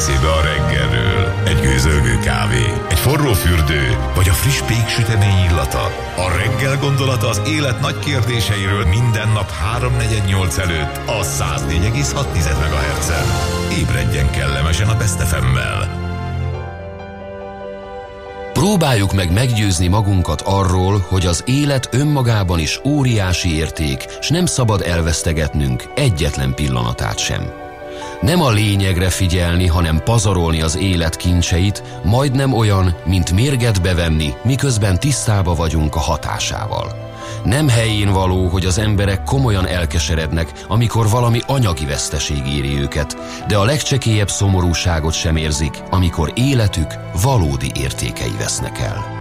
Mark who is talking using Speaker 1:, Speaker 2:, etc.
Speaker 1: eszébe a reggelről? Egy gőzölgő kávé, egy forró fürdő, vagy a friss péksütemény illata? A reggel gondolata az élet nagy kérdéseiről minden nap 3-4-8 előtt a 104,6 MHz-en. Ébredjen kellemesen a Best FM-mel.
Speaker 2: Próbáljuk meg meggyőzni magunkat arról, hogy az élet önmagában is óriási érték, s nem szabad elvesztegetnünk egyetlen pillanatát sem. Nem a lényegre figyelni, hanem pazarolni az élet kincseit, majdnem olyan, mint mérget bevenni, miközben tisztába vagyunk a hatásával. Nem helyén való, hogy az emberek komolyan elkeserednek, amikor valami anyagi veszteség éri őket, de a legcsekélyebb szomorúságot sem érzik, amikor életük valódi értékei vesznek el.